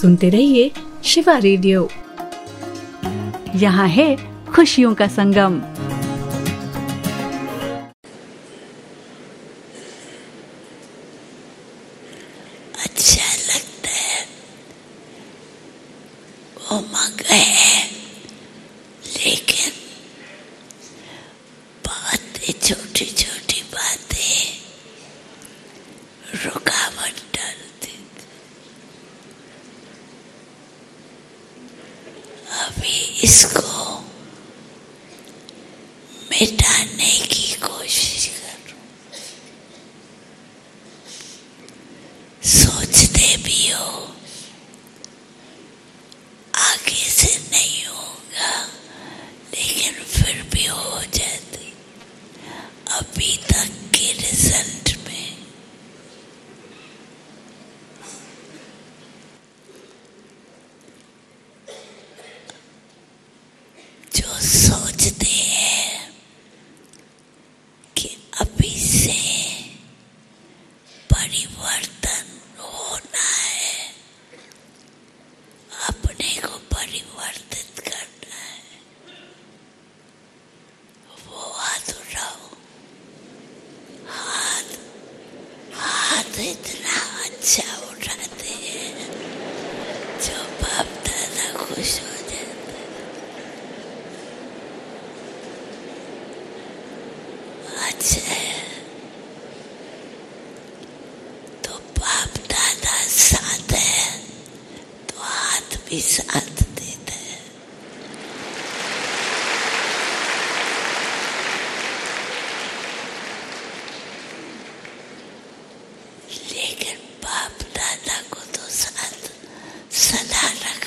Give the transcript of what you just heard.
सुनते रहिए शिवा रेडियो। यहाँ है खुशियों का संगम। अच्छा लगता है, उमंग है, लेकिन बातें, छोटी छोटी बातें रुकावट डालती। अभी इसको मिटाने की कोशिश करो। सोचते भी हो आगे से नहीं होगा, लेकिन फिर भी हो जाती। अभी तक के रिजल्ट में जो सोचते हैं कि अभी से परिवर्तन होना है, अपने को परिवर्तित करना है, वो हाथ उठाओ। हाथ इतना अच्छा उठाते हैं जो बाप दादा खुश हो जाते हैं। अच्छा है तो बाप दादा साथ है तो हाथ भी साथ देते हैं। लेकिन बाप दादा को तो साथ सदा रख